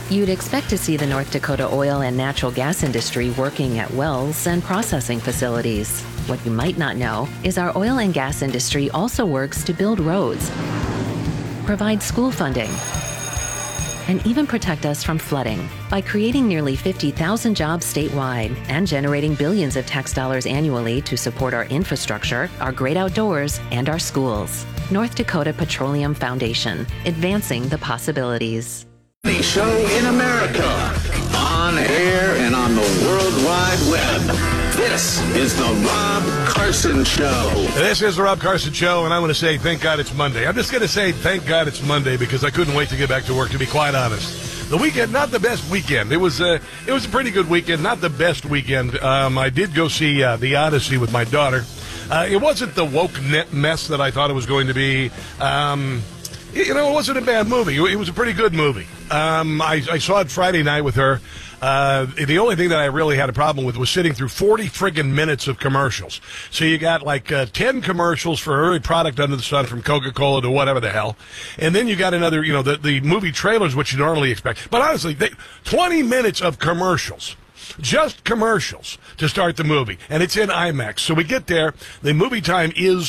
You'd expect to see the North Dakota oil and natural gas industry working at wells and processing facilities. What you might not know is our oil and gas industry also works to build roads, provide school funding, and even protect us from flooding by creating nearly 50,000 jobs statewide and generating billions of tax dollars annually to support our infrastructure, our great outdoors, and our schools. North Dakota Petroleum Foundation, advancing the possibilities. The show in America, on air and on the World Wide Web. This is the Rob Carson Show. This is the Rob Carson Show, and I'm going to say thank God it's Monday. I'm just going to say thank God it's Monday because I couldn't wait to get back to work, to be quite honest. The weekend, not the best weekend. It was a pretty good weekend, not the best weekend. I did go see The Odyssey with my daughter. It wasn't the woke mess that I thought it was going to be. It wasn't a bad movie. It was a pretty good movie. I saw it Friday night with her. The only thing that I really had a problem with was sitting through 40 friggin' minutes of commercials. So you got like 10 commercials for every product under the sun, from Coca-Cola to whatever the hell. And then you got another, the movie trailers, which you normally expect. But honestly, 20 minutes of commercials. Just commercials to start the movie, and it's in IMAX. So we get there. The movie time is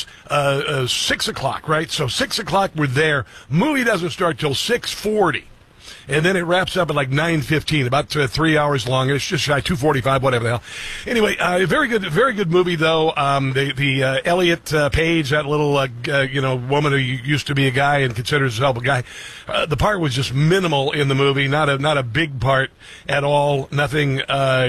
6 o'clock, right? So 6 o'clock we're there. Movie doesn't start till 6:40. And then it wraps up at like 9:15, about 3 hours long. It's just shy, 2:45, whatever the hell. Anyway, very good movie though. The Elliot Page, that little woman who used to be a guy and considers herself a guy. The part was just minimal in the movie, not a big part at all. Nothing.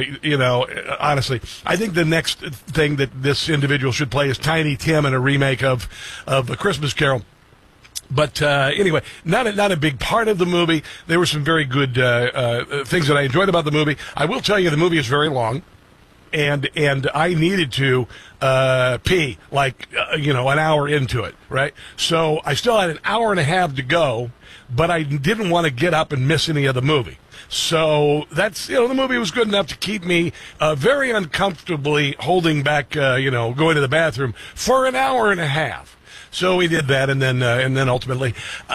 Honestly, I think the next thing that this individual should play is Tiny Tim in a remake of A Christmas Carol. But anyway, not a big part of the movie. There were some very good things that I enjoyed about the movie. I will tell you, the movie is very long, and I needed to pee an hour into it, right? So I still had an hour and a half to go, but I didn't want to get up and miss any of the movie. So that's, the movie was good enough to keep me very uncomfortably holding back, going to the bathroom for an hour and a half. So we did that, and then ultimately,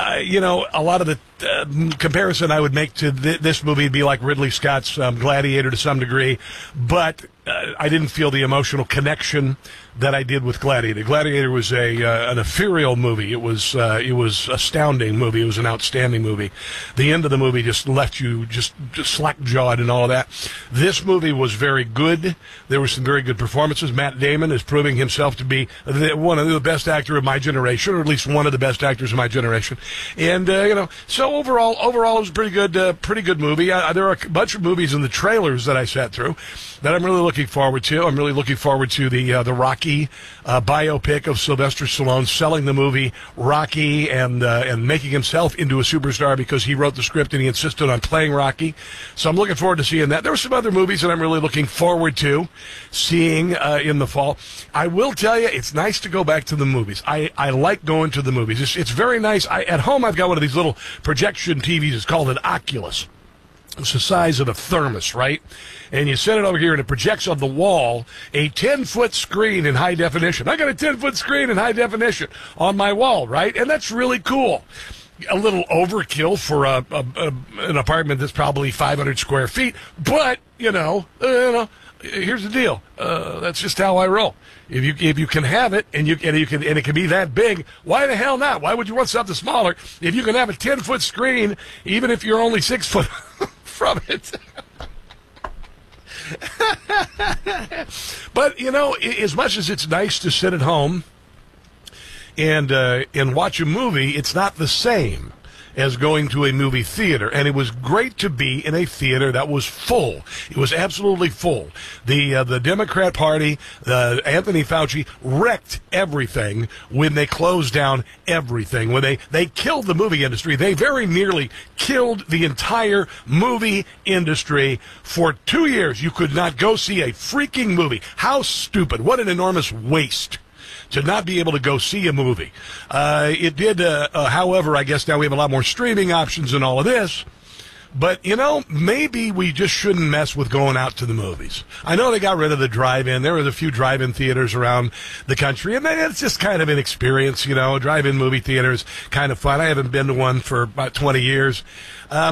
a lot of the comparison I would make to this movie would be like Ridley Scott's Gladiator to some degree, but I didn't feel the emotional connection that I did with Gladiator. Gladiator was an ethereal movie. It was astounding movie. It was an outstanding movie. The end of the movie just left you just slack-jawed and all of that. This movie was very good. There were some very good performances. Matt Damon is proving himself to be one of the best actors of my generation, or at least one of the best actors of my generation. And so overall, it was a pretty good movie. There are a bunch of movies in the trailers that I sat through that I'm really looking forward to. I'm really looking forward to the Rocky biopic of Sylvester Stallone, selling the movie Rocky and making himself into a superstar because he wrote the script and he insisted on playing Rocky. So I'm looking forward to seeing that. There are some other movies that I'm really looking forward to seeing in the fall. I will tell you, it's nice to go back to the movies. I like going to the movies. It's very nice. At home, I've got one of these little projection TVs. It's called an Oculus. It's the size of a thermos, right? And you set it over here, and it projects on the wall a 10-foot screen in high definition. I got a 10-foot screen in high definition on my wall, right? And that's really cool. A little overkill for an apartment that's probably 500 square feet, but here's the deal. That's just how I roll. If you can have it and it can be that big, why the hell not? Why would you want something smaller if you can have a 10-foot screen, even if you're only 6 foot from it? But as much as it's nice to sit at home and watch a movie, it's not the same as going to a movie theater. And it was great to be in a theater that was full. It was absolutely full. The Democrat Party, Anthony Fauci, wrecked everything when they closed down everything. When they killed the movie industry. They very nearly killed the entire movie industry. For 2 years, you could not go see a freaking movie. How stupid. What an enormous waste to not be able to go see a movie. It did, however, I guess now we have a lot more streaming options and all of this. But, maybe we just shouldn't mess with going out to the movies. I know they got rid of the drive-in. There was a few drive-in theaters around the country, and it's just kind of an experience, drive-in movie theaters, kind of fun. I haven't been to one for about 20 years.